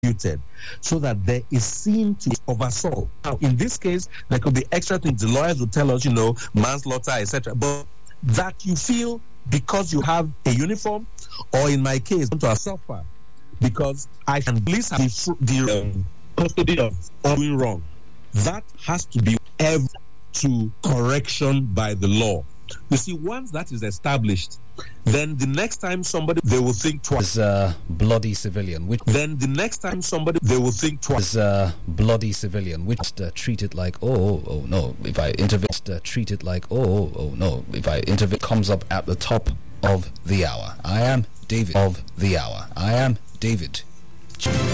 prosecuted, so that there is seen to of assault. Now, in this case, there could be extra things. The lawyers will tell us, manslaughter, etc. But that you feel because you have a uniform, or in my case, to suffer because I can at least have the custody of doing wrong. That has to be ever to correction by the law. You see, once that is established, then the next time somebody, they will think twice. Bloody civilian. Then the next time somebody, they will think twice. Bloody civilian, which treated like, oh no, if I intervene, treated like, oh no, if I intervene, comes up at the top of the hour. I am David of the hour. I am David.